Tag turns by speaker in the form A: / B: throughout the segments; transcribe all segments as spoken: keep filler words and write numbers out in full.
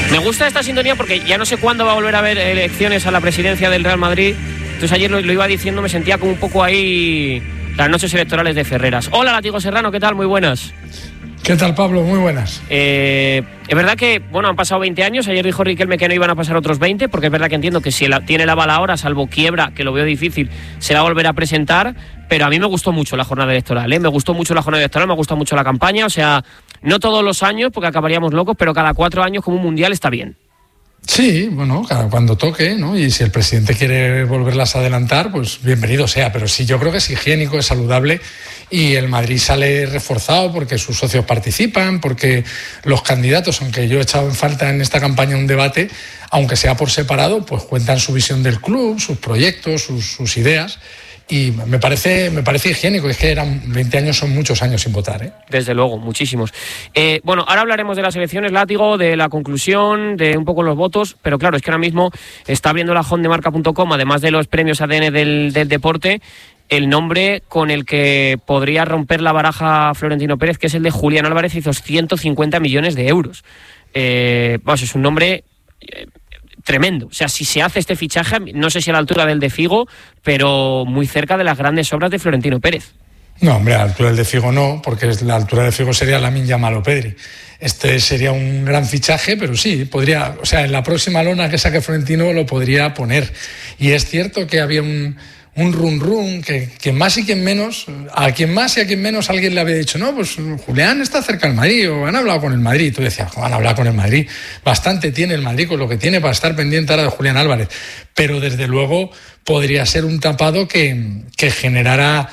A: Me gusta esta sintonía porque ya no sé cuándo va a volver a haber elecciones a la presidencia del Real Madrid. Entonces ayer lo, lo iba diciendo, me sentía como un poco ahí las noches electorales de Ferreras. Hola, Látigo Serrano, ¿qué tal? Muy buenas.
B: ¿Qué tal, Pablo? Muy buenas.
A: Eh, es verdad que, bueno, han pasado veinte años. Ayer dijo Riquelme que no iban a pasar otros veinte, porque es verdad que entiendo que si la, tiene la bala ahora, salvo quiebra, que lo veo difícil, se va a volver a presentar. Pero a mí me gustó mucho la jornada electoral, ¿eh? Me gustó mucho la jornada electoral, me gustó mucho la campaña. O sea, no todos los años, porque acabaríamos locos, pero cada cuatro años como un mundial está bien.
B: Sí, bueno, cuando toque, ¿no? Y si el presidente quiere volverlas a adelantar, pues bienvenido sea. Pero sí, yo creo que es higiénico, es saludable y el Madrid sale reforzado porque sus socios participan, porque los candidatos, aunque yo he echado en falta en esta campaña un debate, aunque sea por separado, pues cuentan su visión del club, sus proyectos, sus, sus ideas. Y me parece, me parece higiénico, es que eran veinte años, son muchos años sin votar, ¿eh?
A: Desde luego, muchísimos. Eh, bueno, ahora hablaremos de las elecciones, Látigo, de la conclusión, de un poco los votos, pero claro, es que ahora mismo está abriendo la hondemarca punto com, además de los premios A D N del, del deporte, el nombre con el que podría romper la baraja Florentino Pérez, que es el de Julián Álvarez, hizo ciento cincuenta millones de euros. Eh, vamos, es un nombre... Eh, tremendo. O sea, si se hace este fichaje, no sé si a la altura del de Figo, pero muy cerca de las grandes obras de Florentino Pérez.
B: No, hombre, a la altura del de Figo no, porque la altura de Figo sería Lamine Yamal o Pedri. Este sería un gran fichaje, pero sí, podría, o sea, en la próxima lona que saque Florentino lo podría poner. Y es cierto que había un, un run run, que, que más y quien menos, a quien más y a quien menos alguien le había dicho, no, pues Julián está cerca del Madrid, o han hablado con el Madrid. Y tú decías, han hablado con el Madrid. Bastante tiene el Madrid con lo que tiene para estar pendiente ahora de Julián Álvarez. Pero desde luego podría ser un tapado que, que generara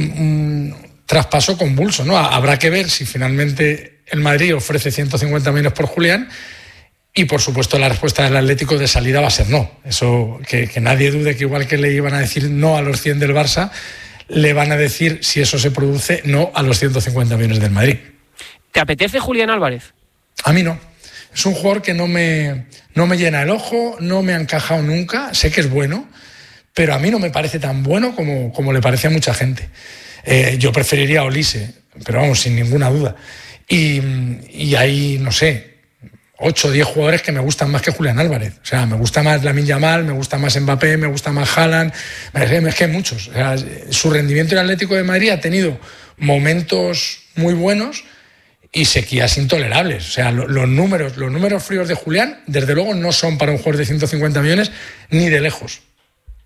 B: un traspaso convulso, ¿no? Habrá que ver si finalmente el Madrid ofrece ciento cincuenta millones por Julián. Y, por supuesto, la respuesta del Atlético de salida va a ser no. Eso, que, que nadie dude que igual que le iban a decir no a los cien del Barça, le van a decir, si eso se produce, no a los ciento cincuenta millones del Madrid.
A: ¿Te apetece Julián Álvarez?
B: A mí no. Es un jugador que no me, no me llena el ojo, no me ha encajado nunca. Sé que es bueno, pero a mí no me parece tan bueno como, como le parece a mucha gente. Eh, yo preferiría a Olise, pero vamos, sin ninguna duda. Y, y ahí, no sé... ocho o diez jugadores que me gustan más que Julián Álvarez. O sea, me gusta más Lamine Yamal, me gusta más Mbappé, me gusta más Haaland, es que hay muchos. O sea, su rendimiento en el Atlético de Madrid ha tenido momentos muy buenos y sequías intolerables. O sea, los números, los números fríos de Julián, desde luego, no son para un jugador de ciento cincuenta millones ni de lejos.